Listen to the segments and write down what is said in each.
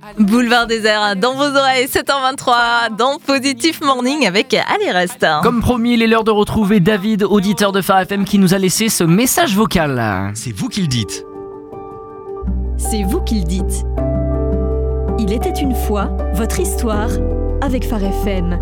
Boulevard Désert dans vos oreilles, 7h23 dans Positif Morning avec Allez Reste. Comme promis, il est l'heure de retrouver David, auditeur de Phare FM, qui nous a laissé ce message vocal. C'est vous qui le dites. C'est vous qui le dites. Il était une fois votre histoire avec Phare FM.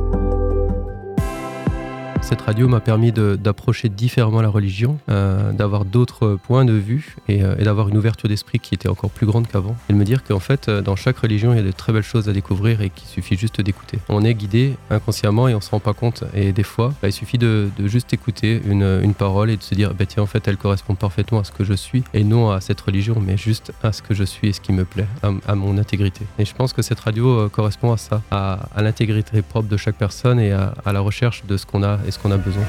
Cette radio m'a permis d'approcher différemment la religion, d'avoir d'autres points de vue et d'avoir une ouverture d'esprit qui était encore plus grande qu'avant. Et de me dire qu'en fait, dans chaque religion, il y a de très belles choses à découvrir et qu'il suffit juste d'écouter. On est guidé inconsciemment et on ne se rend pas compte. Et des fois, il suffit de juste écouter une parole et de se dire tiens, en fait, elle correspond parfaitement à ce que je suis et non à cette religion, mais juste à ce que je suis et ce qui me plaît, à mon intégrité. Et je pense que cette radio correspond à ça, à l'intégrité propre de chaque personne et à la recherche de ce qu'on a et ce qu'on a besoin.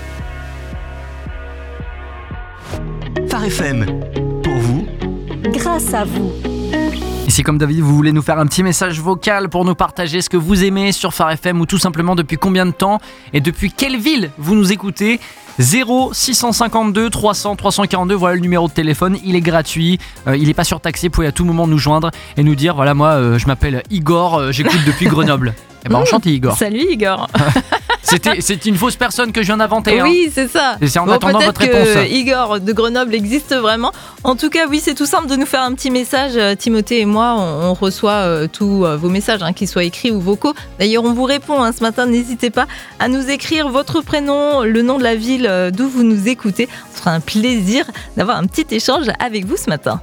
Phare FM, pour vous, Grâce à vous. Et si comme David, vous voulez nous faire un petit message vocal pour nous partager ce que vous aimez sur Phare FM ou tout simplement depuis combien de temps et depuis quelle ville vous nous écoutez, 0652 300 342, voilà le numéro de téléphone, il est gratuit, il n'est pas surtaxé, vous pouvez à tout moment nous joindre et nous dire voilà moi je m'appelle Igor, j'écoute depuis Grenoble. Eh ben enchanté Igor. Salut Igor. C'est une fausse personne que je viens d'inventer. Oui, c'est ça. Et c'est en attendant peut-être votre réponse. que Igor de Grenoble existe vraiment. En tout cas, oui, c'est tout simple de nous faire un petit message. Timothée et moi, on reçoit tous vos messages, qu'ils soient écrits ou vocaux. D'ailleurs, on vous répond ce matin. N'hésitez pas à nous écrire votre prénom, le nom de la ville d'où vous nous écoutez. Ce sera un plaisir d'avoir un petit échange avec vous ce matin.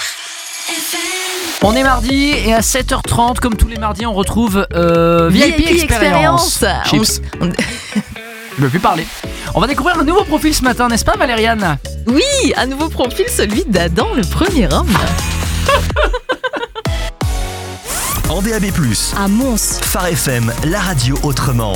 On est mardi et à 7h30, comme tous les mardis, on retrouve VIP Experience. Chips. Je ne veux plus parler. On va découvrir un nouveau profil ce matin, n'est-ce pas Valériane ? Oui, un nouveau profil, celui d'Adam, le premier homme. en DAB+, À Mons. Phare FM, la radio autrement.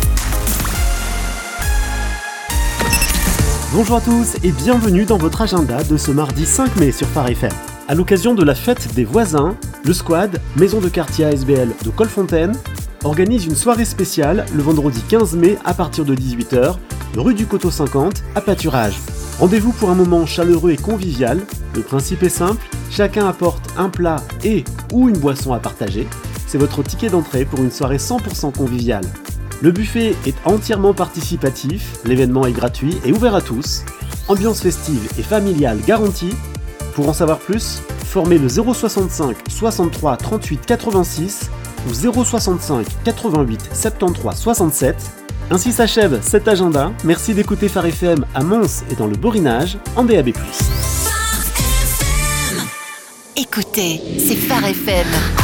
Bonjour à tous et bienvenue dans votre agenda de ce mardi 5 mai sur Phare FM. À l'occasion de la fête des voisins, le Squad, maison de quartier ASBL de Colfontaine, organise une soirée spéciale le vendredi 15 mai à partir de 18h, rue du Coteau 50 à Pâturage. Rendez-vous pour un moment chaleureux et convivial. Le principe est simple, chacun apporte un plat et ou une boisson à partager. C'est votre ticket d'entrée pour une soirée 100% conviviale. Le buffet est entièrement participatif, l'événement est gratuit et ouvert à tous. Ambiance festive et familiale garantie. Pour en savoir plus, formez le 065 63 38 86 ou 065 88 73 67. Ainsi s'achève cet agenda. Merci d'écouter Phare FM à Mons et dans le Borinage en DAB+. Écoutez, c'est Phare FM.